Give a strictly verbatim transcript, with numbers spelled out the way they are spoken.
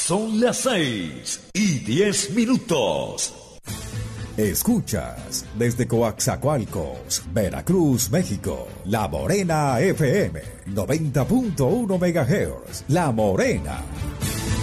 Son las seis y diez minutos. Escuchas desde Coaxacualcos, Veracruz, México, La Morena F M, noventa punto uno megahertz. La Morena.